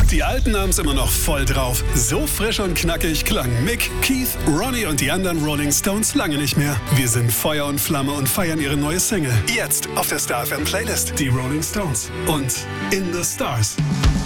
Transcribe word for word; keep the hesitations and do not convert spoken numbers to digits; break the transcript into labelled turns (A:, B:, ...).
A: Die Alten haben's immer noch voll drauf. So frisch und knackig klang Mick, Keith, Ronnie und die anderen Rolling Stones lange nicht mehr. Wir sind Feuer und Flamme und feiern ihre neue Single. Jetzt auf der Star F M Playlist. Die Rolling Stones und In the Stars.